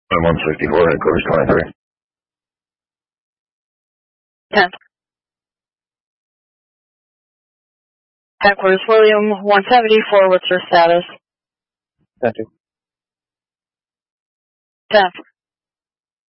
164, headquarters 23. 10. Headquarters William 174, what's your status? 10. 10.